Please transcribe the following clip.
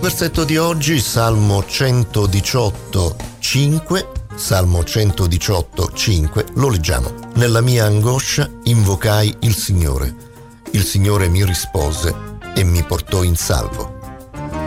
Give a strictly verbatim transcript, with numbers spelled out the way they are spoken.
versetto di oggi, Salmo centodiciotto, cinque. Salmo centodiciotto, cinque, lo leggiamo. Nella mia angoscia invocai il Signore. Il Signore mi rispose e mi portò in salvo.